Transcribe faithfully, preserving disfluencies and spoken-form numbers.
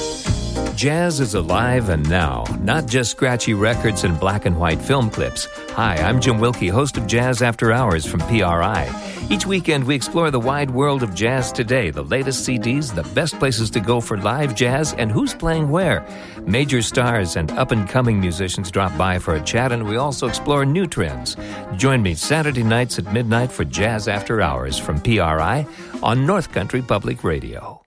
Jazz is alive and now, not just scratchy records and black and white film clips. Hi, I'm Jim Wilkie, host of Jazz After Hours from P R I. Each weekend, we explore the wide world of jazz today, the latest C Ds, the best places to go for live jazz, and who's playing where. Major stars and up-and-coming musicians drop by for a chat, and we also explore new trends. Join me Saturday nights at midnight for Jazz After Hours from P R I on North Country Public Radio.